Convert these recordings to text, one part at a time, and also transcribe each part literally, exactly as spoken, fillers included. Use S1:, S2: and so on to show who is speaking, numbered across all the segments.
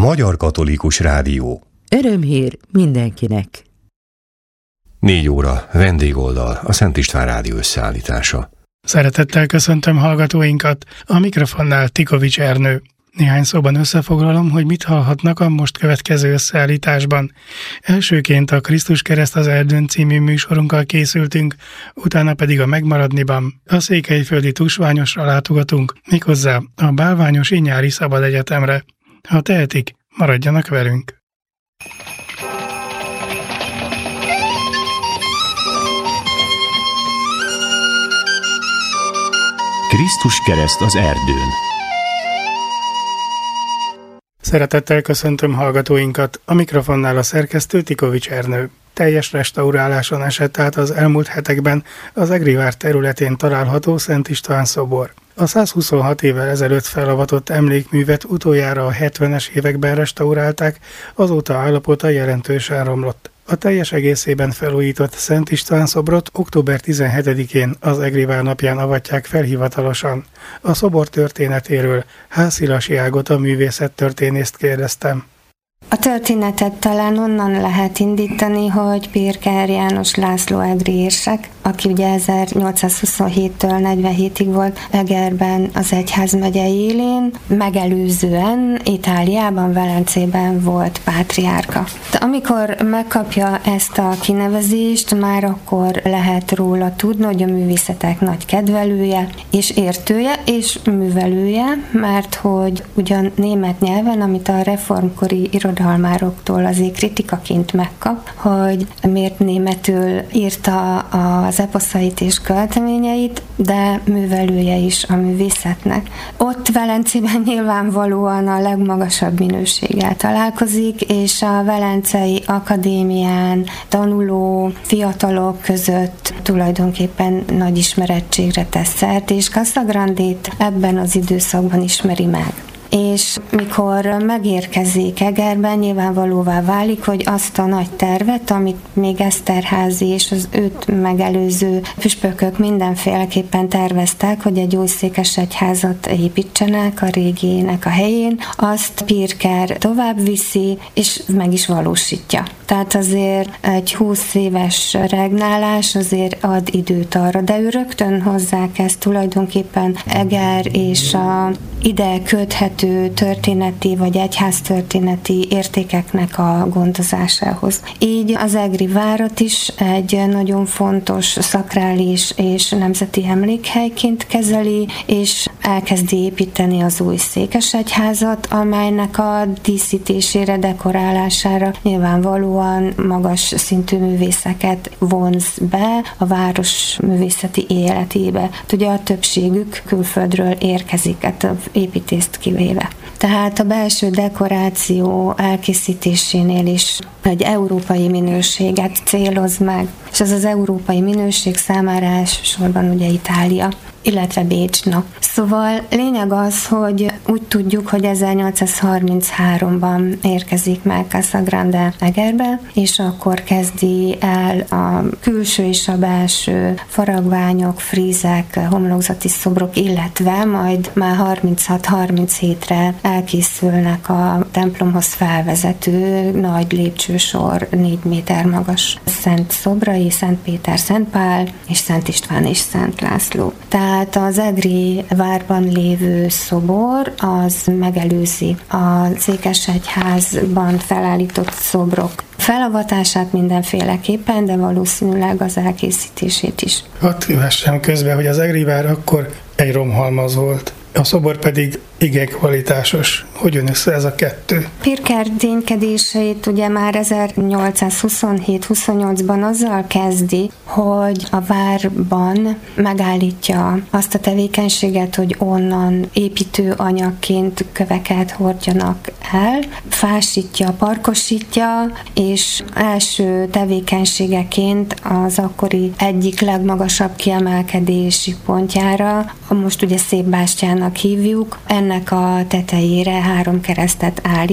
S1: Magyar Katolikus Rádió.
S2: Örömhír mindenkinek.
S1: Négy óra, vendégoldal, a Szent István Rádió összeállítása.
S3: Szeretettel köszöntöm hallgatóinkat, a mikrofonnál Tikovics Ernő. Néhány szóban összefoglalom, hogy mit hallhatnak a most következő összeállításban. Elsőként a Krisztus kereszt az erdőn című műsorunkkal készültünk, utána pedig a Megmaradniban a székelyföldi tusványosra látogatunk, méghozzá a Bálványosi Nyári Szabad Egyetemre. Ha tehetik, maradjanak velünk!
S4: Krisztus kereszt az erdőn.
S3: Szeretettel köszöntöm hallgatóinkat, a mikrofonnál a szerkesztő Tikovics Ernő. Teljes restauráláson esett át az elmúlt hetekben az Egrivár területén található Szent István szobor. A százhuszonhat évvel ezelőtt felavatott emlékművet utoljára a hetvenes években restaurálták, azóta állapota jelentősen romlott. A teljes egészében felújított Szent István szobrot október tizenhetedikén az Egrivár napján avatják fel hivatalosan. A szobor történetéről Hászilasi Ágot, a művészettörténészt kérdeztem.
S5: A történetet talán onnan lehet indítani, hogy Pirker János László egri érsek, aki ugye ezernyolcszázhuszonhéttől negyvenhétig volt Egerben az egyházmegye élén, megelőzően Itáliában, Velencében volt pátriárka. De amikor megkapja ezt a kinevezést, már akkor lehet róla tudni, hogy a művészetek nagy kedvelője, és értője, és művelője, mert hogy ugyan német nyelven, amit a reformkori irodalmároktól azért kritikaként megkap, hogy miért németül írta az eposzait és költeményeit, de művelője is a művészetnek. Ott Velencében nyilvánvalóan a legmagasabb minőséggel találkozik, és a Velencei Akadémián tanuló fiatalok között tulajdonképpen nagy ismerettségre tesz szert, és Casagrandét ebben az időszakban ismeri meg. És mikor megérkezik Egerben, nyilvánvalóvá válik, hogy azt a nagy tervet, amit még Eszterházy és az őt megelőző püspökök mindenféleképpen terveztek, hogy egy új székesegyházat építsenek a régiének a helyén, azt Pirker tovább viszi, és meg is valósítja. Tehát azért egy húsz éves regnálás azért ad időt arra, de ő rögtön hozzákezd tulajdonképpen Eger és a ide köthető történeti vagy egyháztörténeti értékeknek a gondozásához. Így az egri várat is egy nagyon fontos szakrális és nemzeti emlékhelyként kezeli, és elkezdi építeni az új székesegyházat, amelynek a díszítésére, dekorálására nyilvánvalóan magas szintű művészeket vonz be a város művészeti életébe. Ugye a többségük külföldről érkezik, hát építést kivéve. Tehát a belső dekoráció elkészítésénél is egy európai minőséget céloz meg, és ez az európai minőség számára elsősorban ugye Itália, illetve Bécsna. Szóval lényeg az, hogy úgy tudjuk, hogy ezernyolcszázharmincháromban érkezik meg Casagrande Egerbe, és akkor kezdi el a külső és a belső faragványok, frízek, homlokzati szobrok, illetve majd már harminchat harminchétre elkészülnek a templomhoz felvezető nagy lépcsősor, négy méter magas szent szobrai, Szent Péter, Szent Pál és Szent István és Szent László. Tehát Tehát az egri várban lévő szobor az megelőzi a székesegyházban felállított szobrok felavatását mindenféleképpen, de valószínűleg az elkészítését is.
S3: Hadd vessem közbe, hogy az egri vár akkor egy romhalmaz volt, a szobor pedig igen kvalitásos. Hogy jön össze ez a kettő?
S5: Pirker ténykedéseit ugye már ezernyolcszázhuszonhét huszonnyolcban azzal kezdi, hogy a várban megállítja azt a tevékenységet, hogy onnan építőanyagként köveket hordjanak el, fásítja, parkosítja, és első tevékenységeként az akkori egyik legmagasabb kiemelkedési pontjára, most ugye Szép Bástyának hívjuk, ennek a tetejére három keresztet állít,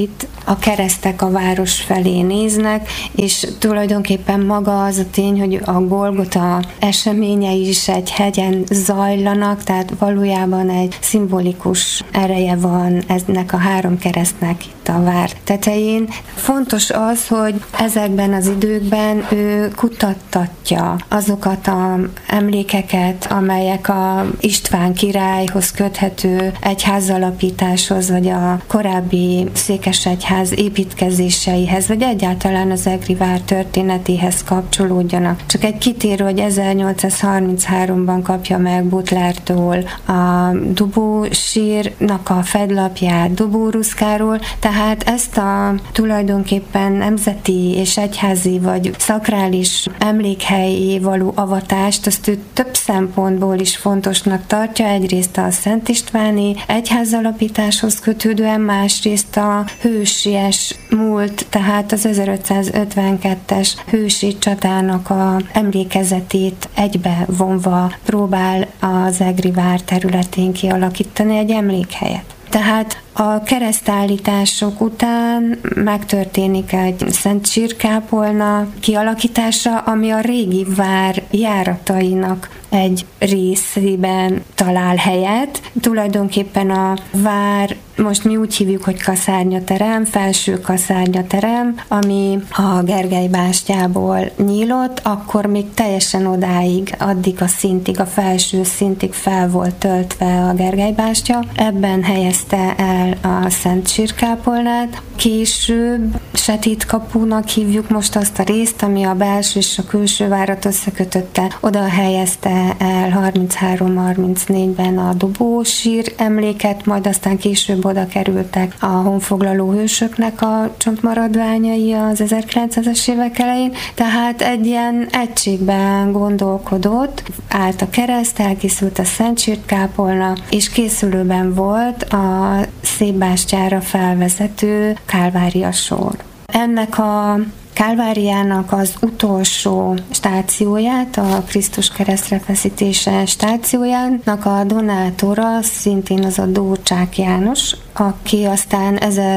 S5: a keresztek a város felé néznek, és tulajdonképpen maga az a tény, hogy a Golgota eseményei is egy hegyen zajlanak, tehát valójában egy szimbolikus ereje van ennek a három keresztnek itt a vár tetején. Fontos az, hogy ezekben az időkben ő kutattatja azokat az emlékeket, amelyek a István királyhoz köthető egyházalapításhoz, vagy a korábbi székesegyház építkezéseihez, vagy egyáltalán az egri vár történetéhez kapcsolódjanak. Csak egy kitérő, hogy ezernyolcszázharmincháromban kapja meg Butlertól a Dubó sírnak a fedlapját Dubó-Ruszkáról, tehát ezt a tulajdonképpen nemzeti és egyházi vagy szakrális emlékhelyé való avatást, azt ő több szempontból is fontosnak tartja, egyrészt a Szent Istváni egyházalapításhoz kötődően, másrészt a hősies múlt, tehát az ezerötszázötvenkettes hősi csatának a emlékezetét egybe vonva próbál az egri vár területén kialakítani egy emlékhelyet. Tehát a keresztállítások után megtörténik egy Szent Sírkápolna kialakítása, ami a régi vár járatainak egy részében talál helyet. Tulajdonképpen a vár, most mi úgy hívjuk, hogy kaszárnyaterem, felső kaszárnyaterem, ami a Gergely bástyából nyílott, akkor még teljesen odáig, addig a szintig, a felső szintig fel volt töltve a Gergely bástya. Ebben helyezte el a Szent Sírkápolnát. Később Setítkapunak hívjuk most azt a részt, ami a belső és a külső várat összekötötte. Oda helyezte el harminchárom harmincnégyben a Dubó sír emléket, majd aztán később oda kerültek a honfoglaló hősöknek a csontmaradványai az ezerkilencszázas évek elején, tehát egy ilyen egységben gondolkodott, állt a kereszt, elkészült a Szent Sírkápolna, és készülőben volt a Szépbástyára felvezető Kálvária sor. Ennek a Kálváriának az utolsó stációját, a Krisztus keresztre feszítése stációjának a donátora szintén az a Dórcsák János, aki aztán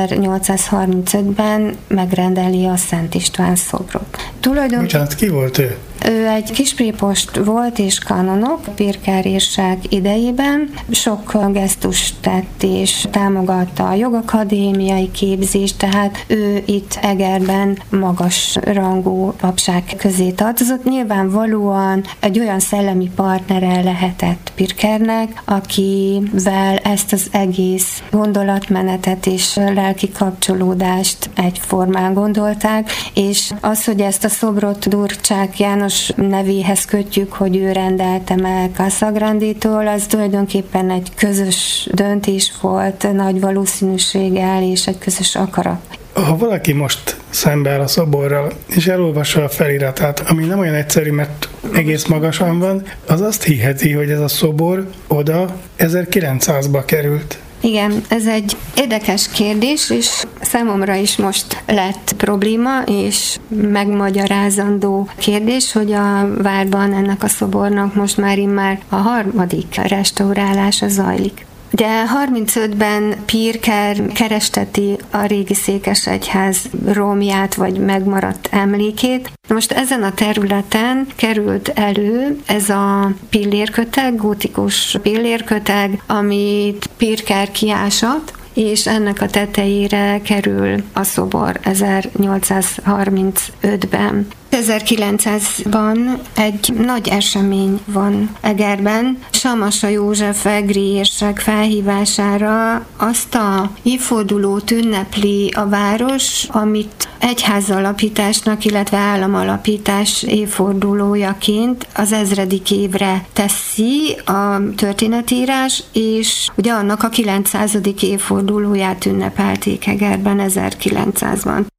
S5: ezernyolcszázharmincötben megrendeli a Szent István szobrot. Tulajdon...
S3: Bocsánat, ki volt ő?
S5: Ő egy kisprépost volt és kanonok Pirkár írság idejében. Sok gesztust tett és támogatta a jogakadémiai képzést, tehát ő itt Egerben magas rangú papság közé tartozott. Nyilvánvalóan egy olyan szellemi partnere lehetett Pirkernek, akivel ezt az egész gondolatmenetet és lelki kapcsolódást egyformán gondolták, és az, hogy ezt a szobrot Dórcsák János nevéhez kötjük, hogy ő rendelte meg Casagranditól, az tulajdonképpen egy közös döntés volt, nagy valószínűséggel, és egy közös akarat.
S3: Ha valaki most szembeáll a szoborral, és elolvassa a feliratát, ami nem olyan egyszerű, mert egész magasan van, az azt hiheti, hogy ez a szobor oda ezerkilencszázba került.
S5: Igen, ez egy érdekes kérdés, és számomra is most lett probléma, és megmagyarázandó kérdés, hogy a várban ennek a szobornak most már immár a harmadik restaurálása zajlik. Ugye harmincötben Pirker keresteti a régi székesegyház romját, vagy megmaradt emlékét. Most ezen a területen került elő ez a pillérköteg, gótikus pillérköteg, amit Pirker kiásott, és ennek a tetejére kerül a szobor ezernyolcszázharmincötben. ezerkilencszázban egy nagy esemény van Egerben. Samasa József egri érsek felhívására azt a évfordulót ünnepli a város, amit egyházalapításnak, illetve államalapítás évfordulójaként az ezredik évre teszi a történetírás, és ugye annak a kilencszázadik évfordulóját ünnepelték Egerben ezerkilencszázban.